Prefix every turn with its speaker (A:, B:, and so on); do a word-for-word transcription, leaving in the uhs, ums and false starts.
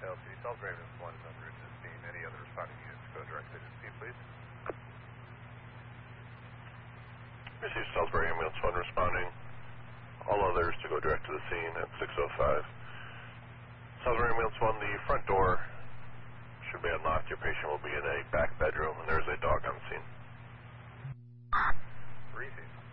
A: L C, Salisbury Ambulance one is en route to the scene. Any other responding units go directly to the scene, please.
B: Receive Salisbury Ambulance one responding. All others to go direct to the scene at six oh five. Salisbury Ambulance one, the front door should be unlocked. Your patient will be in a back bedroom, and there's a dog on scene.
A: Receive.